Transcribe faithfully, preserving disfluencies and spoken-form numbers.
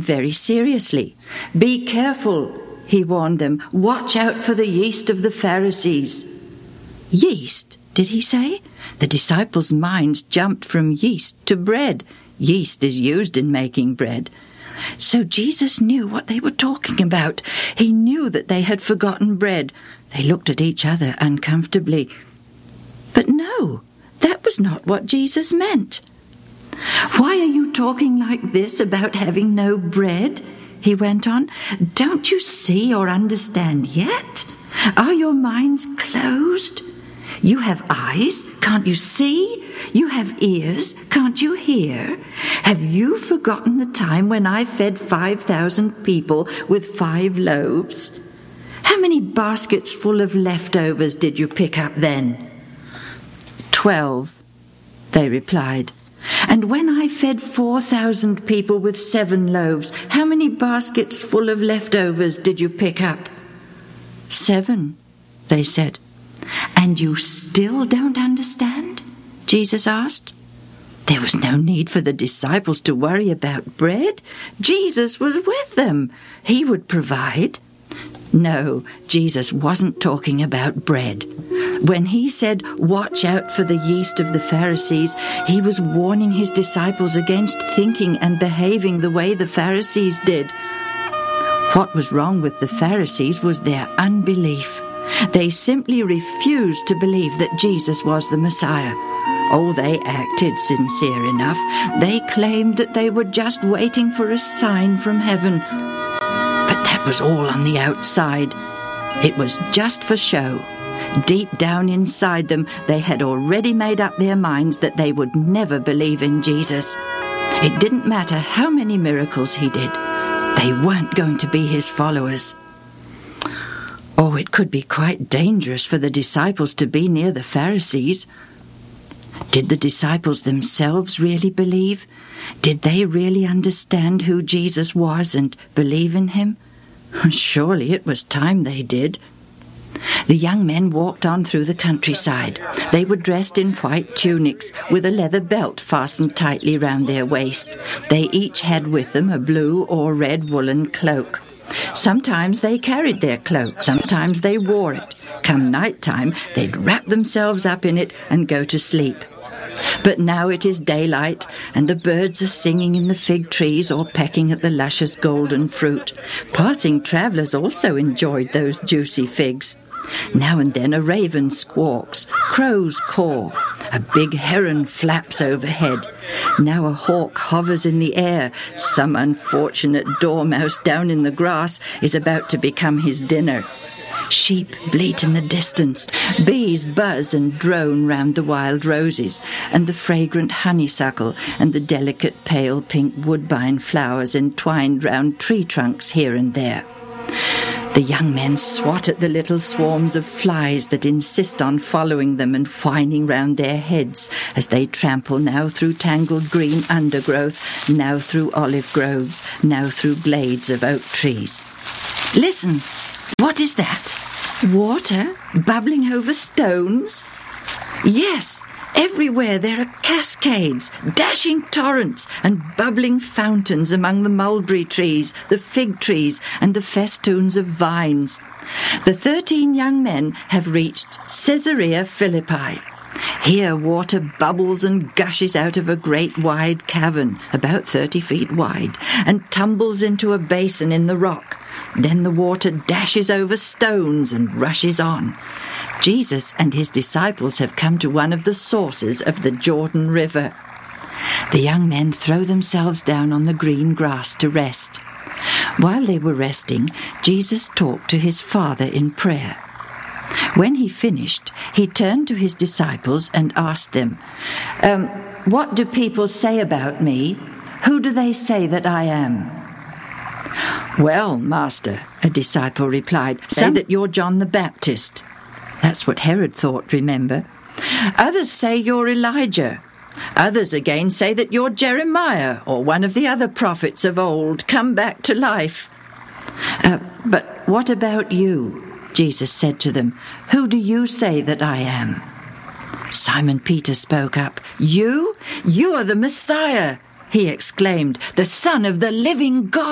very seriously. "Be careful," he warned them. "Watch out for the yeast of the Pharisees." Yeast, did he say? The disciples' minds jumped from yeast to bread. Yeast is used in making bread. So Jesus knew what they were talking about. He knew that they had forgotten bread. They looked at each other uncomfortably. But no, that was not what Jesus meant. "Why are you talking like this about having no bread?" he went on. "Don't you see or understand yet? Are your minds closed? You have eyes, can't you see? You have ears, can't you hear? Have you forgotten the time when I fed five thousand people with five loaves? How many baskets full of leftovers did you pick up then?" Twelve, they replied. "And when I fed four thousand people with seven loaves, how many baskets full of leftovers did you pick up?" Seven, they said. "And you still don't understand?" Jesus asked. There was no need for the disciples to worry about bread. Jesus was with them. He would provide. No, Jesus wasn't talking about bread. When he said, "Watch out for the yeast of the Pharisees," he was warning his disciples against thinking and behaving the way the Pharisees did. What was wrong with the Pharisees was their unbelief. They simply refused to believe that Jesus was the Messiah. Oh, they acted sincere enough. They claimed that they were just waiting for a sign from heaven. But that was all on the outside. It was just for show. Deep down inside them, they had already made up their minds that they would never believe in Jesus. It didn't matter how many miracles he did. They weren't going to be his followers. Oh, it could be quite dangerous for the disciples to be near the Pharisees. Did the disciples themselves really believe? Did they really understand who Jesus was and believe in him? Surely it was time they did. The young men walked on through the countryside. They were dressed in white tunics with a leather belt fastened tightly round their waist. They each had with them a blue or red woolen cloak. Sometimes they carried their cloak, sometimes they wore it. Come night time, they'd wrap themselves up in it and go to sleep. But now it is daylight, and the birds are singing in the fig trees or pecking at the luscious golden fruit. Passing travellers also enjoyed those juicy figs. Now and then a raven squawks, crows caw, a big heron flaps overhead. Now a hawk hovers in the air. Some unfortunate dormouse down in the grass is about to become his dinner. Sheep bleat in the distance. Bees buzz and drone round the wild roses, and the fragrant honeysuckle and the delicate pale pink woodbine flowers entwined round tree trunks here and there. The young men swat at the little swarms of flies that insist on following them and whining round their heads as they trample now through tangled green undergrowth, now through olive groves, now through glades of oak trees. Listen! What is that? Water bubbling over stones? Yes, everywhere there are cascades, dashing torrents, and bubbling fountains among the mulberry trees, the fig trees, and the festoons of vines. The thirteen young men have reached Caesarea Philippi. Here water bubbles and gushes out of a great wide cavern, about thirty feet wide, and tumbles into a basin in the rock. Then the water dashes over stones and rushes on. Jesus and his disciples have come to one of the sources of the Jordan River. The young men throw themselves down on the green grass to rest. While they were resting, Jesus talked to his Father in prayer. When he finished, he turned to his disciples and asked them, um, "What do people say about me? Who do they say that I am?" "Well, Master," a disciple replied, "say that you're John the Baptist." That's what Herod thought, remember. "Others say you're Elijah. Others again say that you're Jeremiah or one of the other prophets of old, come back to life." Uh, but what about you?" Jesus said to them. "Who do you say that I am?" Simon Peter spoke up. "You? You are the Messiah," he exclaimed, "the Son of the living God."